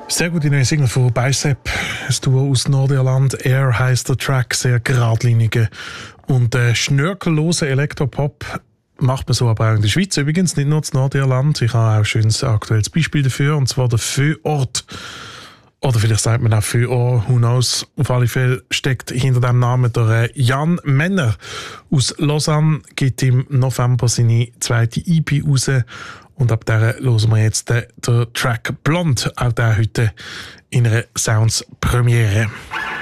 Sehr gute neue Single von Bicep, ein Duo aus Nordirland. Air heisst der Track, sehr geradliniger und schnörkelloser Elektropop. Macht man so aber auch in der Schweiz übrigens, nicht nur in Nordirland. Ich habe auch ein schönes aktuelles Beispiel dafür, und zwar der Feuort. Oder vielleicht sagt man auch Feuort, who knows. Auf alle Fälle steckt hinter dem Namen der Jan Menner aus Lausanne, gibt im November seine zweite EP raus. Und ab der hören wir jetzt den Track Blond, auch der heute in einer Sounds-Premiere.